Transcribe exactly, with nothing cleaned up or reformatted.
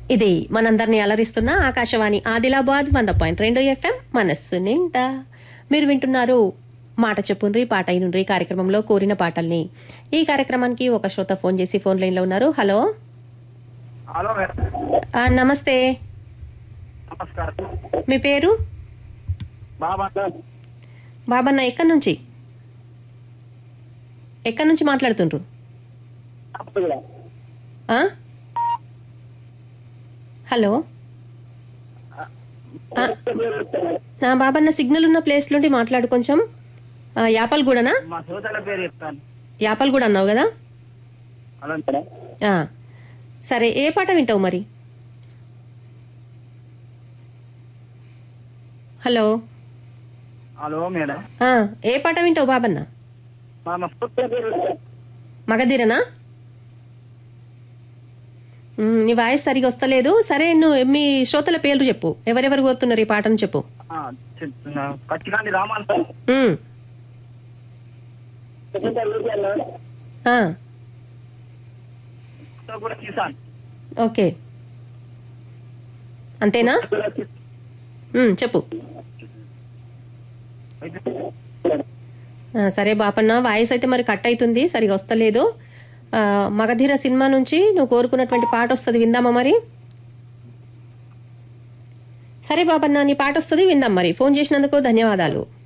ఇది మనందరినీ అలరిస్తున్న ఆకాశవాణి ఆదిలాబాద్ వంద పాయింట్ రెండు ఎఫ్ఎం మనస్సు నిండా. మీరు వింటున్నారు మాట చెప్పుండ్రి పాట అయినుండ్రి కార్యక్రమంలో కోరిన పాటల్ని. ఈ కార్యక్రమానికి ఒక శ్రోత ఫోన్ చేసి ఫోన్ లైన్ లో ఉన్నారు. హలో హలో ఆ, నమస్తే, నమస్కారం. మీ పేరు? బాబా బాబన్న, ఎక్కడి నుంచి ఎక్కడి నుంచి మాట్లాడుతుండ్రు? ఆ? హలో ఆ, ఆ, బాబన్న సిగ్నల్ ఉన్న ప్లేస్ నుండి మాట్లాడు కొంచెం. ఆ, యాపల్గూడనా? మా సోదరుల పేరు చెప్తాను. యాపల్గూడ అన్నావు కదా. Hello madam. ఆ, సరే, ఏ పాట వింటావు మరి? Hello hello madam. ఆ, ఏ పాట వింటావు బాబన్న? మా మా సోదరుల పేరు చెప్తాను. మగధీరనా? ఉమ్, నీ వాయిస్ సరిగా వస్తలేదు. సరే, నువ్వు మీ శ్రోతల పేర్లు చెప్పు, ఎవరెవరు కోరుతున్నారు ఈ పాటను చెప్పు. ఆ, చెప్తున్నా. పచ్చికాండి రామాన్ సార్. ఉమ్, ఆ, కూడా కిసాన్. ఓకే, అంతేనా? ఉమ్, చెప్పు. ఆ, సరే బాపన్న, వాయిస్ అయితే మరి కట్ అవుతుంది, సరిగా వస్తలేదు. ఆ, మగధీర సినిమా నుంచి నువ్వు కోరుకున్నటువంటి పాట వస్తుంది, విందామా మరి? సరే బాపన్న, నీ పాట వస్తుంది, విందాం మరి. ఫోన్ చేసినందుకు ధన్యవాదాలు.